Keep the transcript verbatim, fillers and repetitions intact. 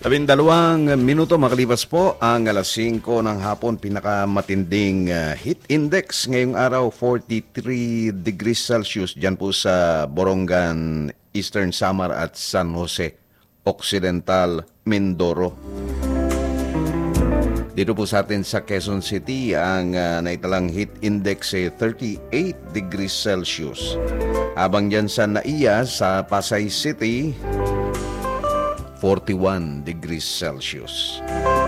Labindalawang minuto makalipas po ang alas singko ng hapon. Pinakamatinding uh, heat index ngayong araw, forty-three degrees Celsius dyan po sa Borongan, Eastern Samar at San Jose Occidental, Mindoro. Dito po sa atin sa Quezon City, ang uh, naitalang heat index ay thirty-eight degrees Celsius. Habang dyan sa Naiya, sa Pasay City, forty-one degrees Celsius.